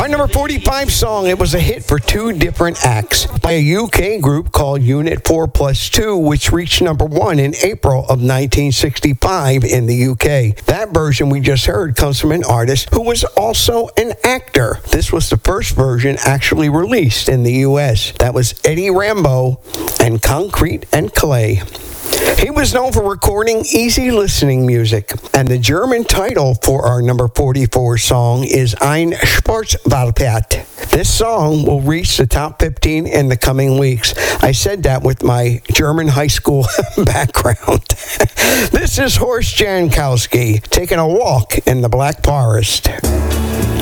Our number 45 song, it was a hit for two different acts by a UK group called Unit 4+2, which reached number 1 in April of 1965 in the UK. That version we just heard comes from an artist who was also an actor. This was the first version actually released in the US. That was Eddie Rambo and Concrete and Clay. He was known for recording easy listening music, and the German title for our number 44 song is Ein Schwarzwaldpferd. This song will reach the top 15 in the coming weeks. I said that with my German high school background. This is Horst Jankowski taking a walk in the Black Forest.